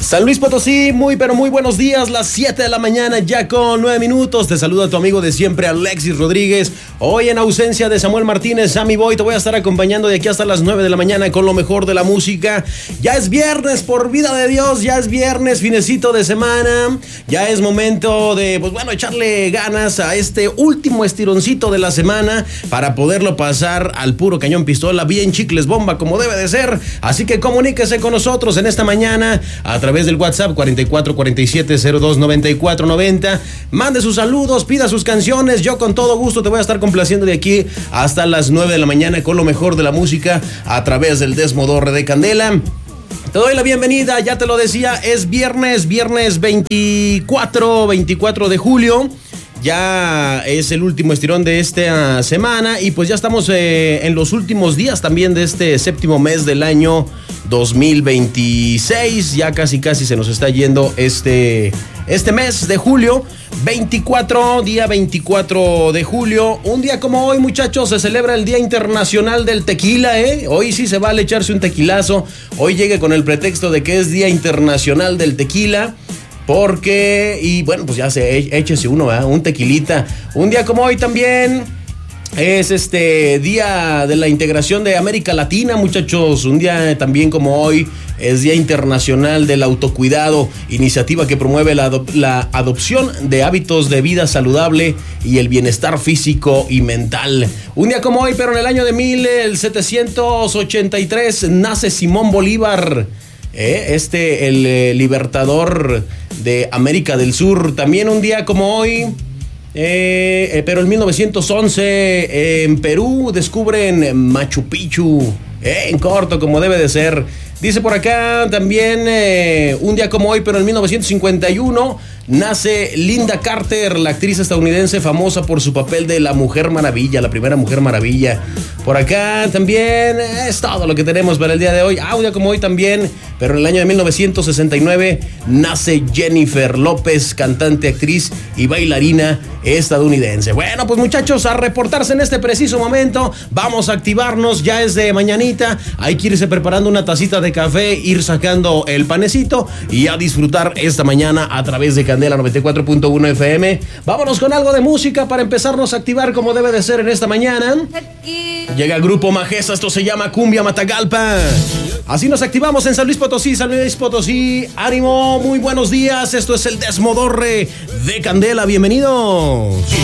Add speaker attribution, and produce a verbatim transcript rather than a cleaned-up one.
Speaker 1: San Luis Potosí, muy pero muy buenos días, las siete de la mañana ya con nueve minutos. Te saluda tu amigo de siempre, Alexis Rodríguez. Hoy en ausencia de Samuel Martínez, Sammy Boy, te voy a estar acompañando de aquí hasta las nueve de la mañana con lo mejor de la música. Ya es viernes, por vida de Dios, ya es viernes, finecito de semana. Ya es momento de, pues bueno, echarle ganas a este último estironcito de la semana para poderlo pasar al puro cañón pistola, bien chicles bomba como debe de ser. Así que comuníquese con nosotros en esta mañana a través del WhatsApp cuarenta y cuatro cuarenta y siete cero dos noventa y cuatro noventa. Mande sus saludos, pida sus canciones. Yo con todo gusto te voy a estar complaciendo de aquí hasta las nueve de la mañana con lo mejor de la música a través del Desmodorre de Candela. Te doy la bienvenida, ya te lo decía, es viernes, viernes veinticuatro de julio. Ya es el último estirón de esta semana y pues ya estamos eh, en los últimos días también de este séptimo mes del año dos mil veintiséis. Ya casi casi se nos está yendo este, este mes de julio. veinticuatro, día veinticuatro de julio. Un día como hoy, muchachos, se celebra el Día Internacional del Tequila, ¿eh? Hoy sí se vale echarse un tequilazo. Hoy llegue con el pretexto de que es Día Internacional del Tequila. Porque, y bueno, pues ya se échese uno, ¿verdad? Un tequilita. Un día como hoy también es este Día de la Integración de América Latina, muchachos. Un día también como hoy es Día Internacional del Autocuidado, iniciativa que promueve la, adop- la adopción de hábitos de vida saludable y el bienestar físico y mental. Un día como hoy, pero en el año de mil setecientos ochenta y tres, nace Simón Bolívar. Eh, este, el eh, libertador de América del Sur. También un día como hoy, eh, eh, pero en mil novecientos once, eh, en Perú descubren Machu Picchu, eh, en corto, como debe de ser. Dice por acá también, eh, un día como hoy, pero en mil novecientos cincuenta y uno, nace Linda Carter, la actriz estadounidense famosa por su papel de la Mujer Maravilla, la primera Mujer Maravilla. Por acá también es todo lo que tenemos para el día de hoy. Ah, un día como hoy también, pero en el año de mil novecientos sesenta y nueve, nace Jennifer López, cantante, actriz y bailarina estadounidense. Bueno, pues muchachos, a reportarse en este preciso momento. Vamos a activarnos, ya es de mañanita. Hay que irse preparando una tacita de café, ir sacando el panecito y a disfrutar esta mañana a través de Candela noventa y cuatro punto uno F M. Vámonos con algo de música para empezarnos a activar como debe de ser en esta mañana. Llega el Grupo Majesa, esto se llama Cumbia Matagalpa. Así nos activamos en San Luis Potosí, San Luis Potosí. Ánimo, muy buenos días, esto es el Desmodorre de Candela, bienvenidos.